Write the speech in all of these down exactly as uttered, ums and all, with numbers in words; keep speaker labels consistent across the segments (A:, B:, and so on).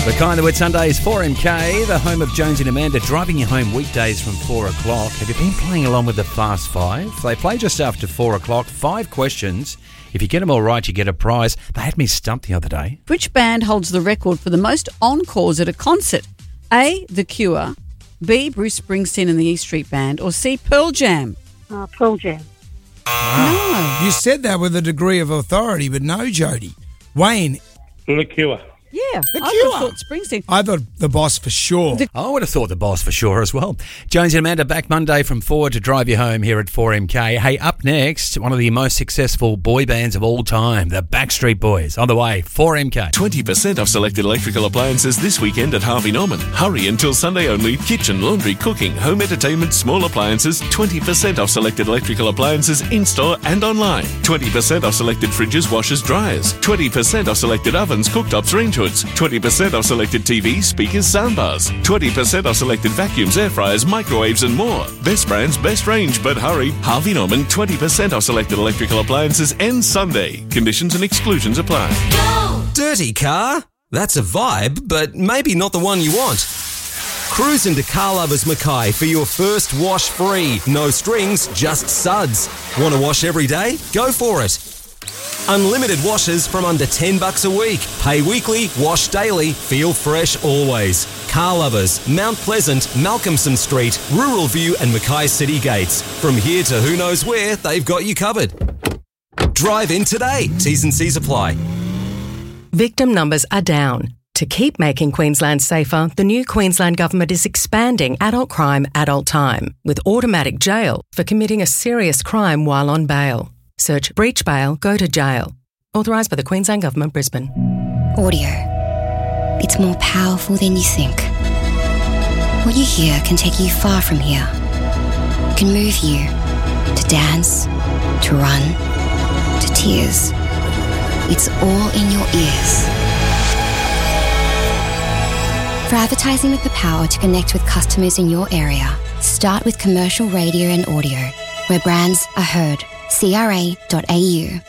A: The Kindlewood Sundays four M K, the home of Jones and Amanda, driving you home weekdays from four o'clock. Have you been playing along with the Fast Five? They play just after four o'clock, five questions. If you get them all right, you get a prize. They had me stumped the other day.
B: Which band holds the record for the most encores at a concert? A, The Cure, B, Bruce Springsteen and the E Street Band, or C, Pearl Jam?
C: Uh, Pearl Jam.
B: No.
D: You said that with a degree of authority, but no, Jody. Wayne.
E: The Cure.
B: Yeah,
D: The
B: I
D: Cure.
B: thought Springsteen.
D: I thought The Boss for sure.
B: The-
A: I would have thought the Boss for sure as well. Jones and Amanda back Monday from four to drive you home here at four M K. Hey, up next, one of the most successful boy bands of all time, the Backstreet Boys. On the way, four M K.
F: twenty percent off selected electrical appliances this weekend at Harvey Norman. Hurry until Sunday only. Kitchen, laundry, cooking, home entertainment, small appliances. twenty percent off selected electrical appliances in-store and online. twenty percent off selected fridges, washers, dryers. twenty percent off selected ovens, cooktops, range hoods. twenty percent off selected T Vs, speakers, soundbars. twenty percent off selected vacuums, air fryers, microwaves and more. Best brands, best range, but hurry. Harvey Norman, twenty percent off selected electrical appliances ends Sunday. Conditions and exclusions apply.
G: Dirty car? That's a vibe, but maybe not the one you want. Cruise into Car Lovers Mackay for your first wash free. No strings, just suds. Want to wash every day? Go for it. Unlimited washes from under ten bucks a week. Pay weekly, wash daily, feel fresh always. Car Lovers, Mount Pleasant, Malcolmson Street, Rural View and Mackay City Gates. From here to who knows where, they've got you covered. Drive in today. T's and C's apply.
H: Victim numbers are down. To keep making Queensland safer, the new Queensland Government is expanding adult crime, adult time, with automatic jail for committing a serious crime while on bail. Search breach bail, go to jail. Authorised by the Queensland Government, Brisbane.
I: Audio. It's more powerful than you think. What you hear can take you far from here. Can move you to dance, to run, to tears. It's all in your ears. For advertising with the power to connect with customers in your area, start with commercial radio and audio, where brands are heard. C R A dot A U.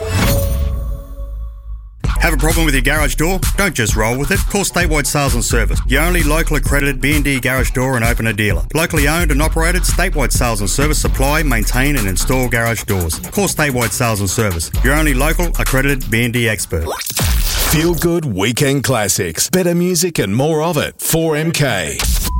J: Have a problem with your garage door? Don't just roll with it. Call Statewide Sales and Service, your only local accredited B and D garage door and opener dealer. Locally owned and operated, Statewide Sales and Service supply, maintain and install garage doors. Call Statewide Sales and Service, your only local accredited B and D expert.
K: Feel good weekend classics, better music and more of it. four M K.